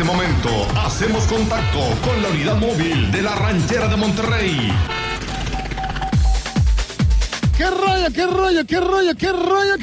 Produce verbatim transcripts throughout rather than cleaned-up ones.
este momento hacemos contacto con la unidad móvil de la Ranchera de Monterrey. ¡Qué rollo, qué rollo, qué rollo, qué rollo,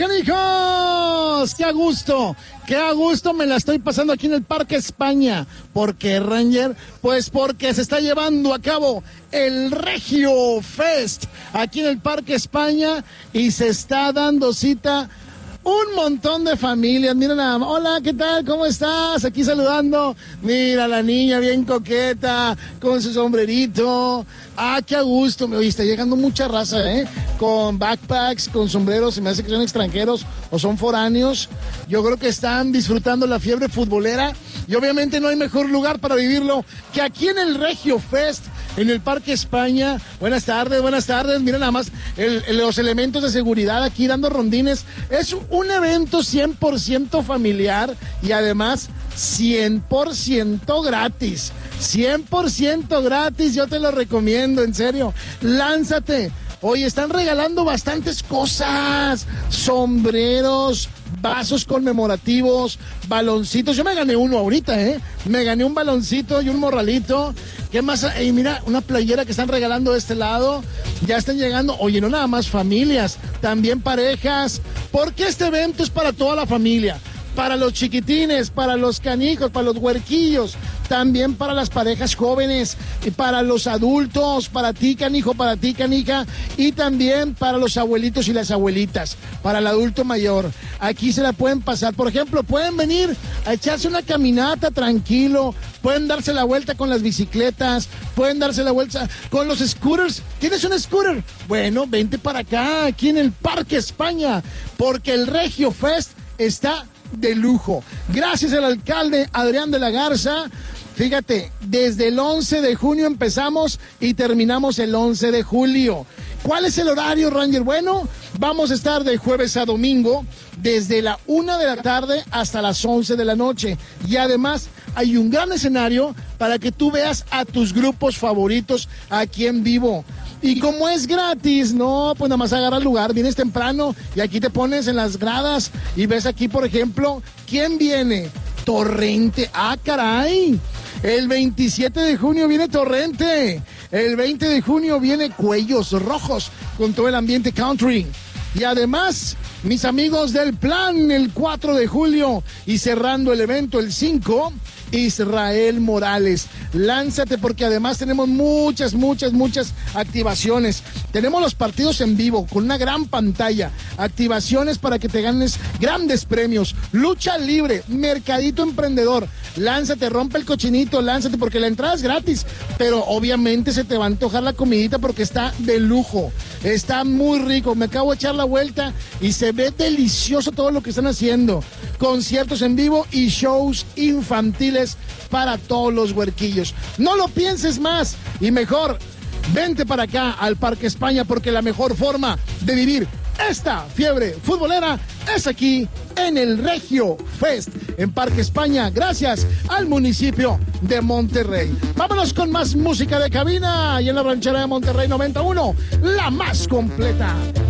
canijos! ¡Qué a gusto! ¡Qué a gusto me la estoy pasando aquí en el Parque España! ¿Por qué, Ranger? Pues porque se está llevando a cabo el Regio Fest aquí en el Parque España y se está dando cita un montón de familias. Mira nada más. Hola, ¿qué tal? ¿Cómo estás? Aquí saludando. Mira la niña bien coqueta con su sombrerito. Ah, qué a gusto. Oye, está llegando mucha raza, ¿eh? Con backpacks, con sombreros. Se me hace que son extranjeros o son foráneos. Yo creo que están disfrutando la fiebre futbolera. Y obviamente no hay mejor lugar para vivirlo que aquí en el Regio Fest, en el Parque España. Buenas tardes, buenas tardes. Miren nada más el, el, los elementos de seguridad aquí dando rondines. Es un evento cien por ciento familiar y además cien por ciento gratis. cien por ciento gratis, yo te lo recomiendo, en serio. Lánzate. Oye, están regalando bastantes cosas. Sombreros, vasos conmemorativos, baloncitos. Yo me gané uno ahorita, ¿eh? Me gané un baloncito y un morralito. ¿Qué más? Y mira, una playera que están regalando de este lado. Ya están llegando. Oye, no nada más familias, también parejas. Porque este evento es para toda la familia. Para los chiquitines, para los canijos, para los huerquillos, también para las parejas jóvenes, y para los adultos, para ti, canijo, para ti, canija, y también para los abuelitos y las abuelitas, para el adulto mayor. Aquí se la pueden pasar. Por ejemplo, pueden venir a echarse una caminata tranquilo, pueden darse la vuelta con las bicicletas, pueden darse la vuelta con los scooters. ¿Tienes un scooter? Bueno, vente para acá, aquí en el Parque España, porque el Regio Fest está de lujo. Gracias al alcalde Adrián de la Garza. Fíjate, desde el once de junio empezamos y terminamos el once de julio. ¿Cuál es el horario, Ranger? Bueno, vamos a estar de jueves a domingo, desde la una de la tarde hasta las once de la noche. Y además hay un gran escenario para que tú veas a tus grupos favoritos aquí en vivo. Y como es gratis, no, pues nada más agarra el lugar, vienes temprano y aquí te pones en las gradas y ves aquí, por ejemplo, ¿quién viene? Torrente. Ah, caray. El veintisiete de junio viene Torrente. El veinte de junio viene Cuellos Rojos con todo el ambiente country. Y además, mis amigos del Plan, el cuatro de julio y cerrando el evento el cinco, Israel Morales. Lánzate porque además tenemos muchas, muchas, muchas activaciones. Tenemos los partidos en vivo con una gran pantalla, activaciones para que te ganes grandes premios, lucha libre, mercadito emprendedor. Lánzate, rompe el cochinito, lánzate porque la entrada es gratis, pero obviamente se te va a antojar la comidita porque está de lujo, está muy rico. Me acabo de echar la vuelta y se ve delicioso todo lo que están haciendo. Conciertos en vivo y shows infantiles para todos los huerquillos. No lo pienses más y mejor, vente para acá al Parque España porque la mejor forma de vivir esta fiebre futbolera es aquí en el Regio Fest en Parque España, gracias al municipio de Monterrey. Vámonos con más música de cabina y en la ranchera de Monterrey noventa y uno, la más completa.